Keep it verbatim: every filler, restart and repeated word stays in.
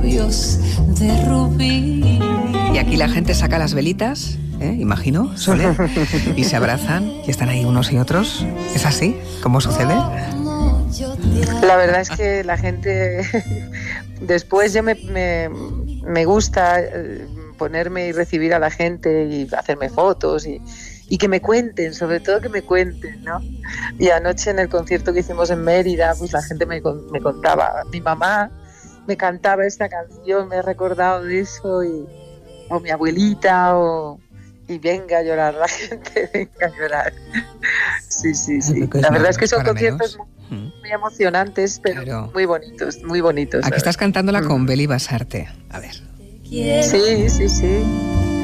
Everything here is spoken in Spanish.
labios de rubí. Y aquí la gente saca las velitas, ¿eh? Imagino, Sole, y se abrazan y están ahí unos y otros. ¿Es así? ¿Cómo sucede? La verdad es que la gente después yo me, me, me gusta ponerme y recibir a la gente y hacerme fotos y, y que me cuenten, sobre todo que me cuenten, ¿no? Y anoche en el concierto que hicimos en Mérida, pues la gente me, me contaba, mi mamá me cantaba esta canción, me he recordado de eso, y, o mi abuelita, o... y venga a llorar la gente, venga a llorar. Sí, sí, sí. La verdad es que son conciertos muy, muy emocionantes, pero claro, muy bonitos, muy bonitos. Aquí estás cantándola con Beli Basarte. A ver. Sí, sí, sí.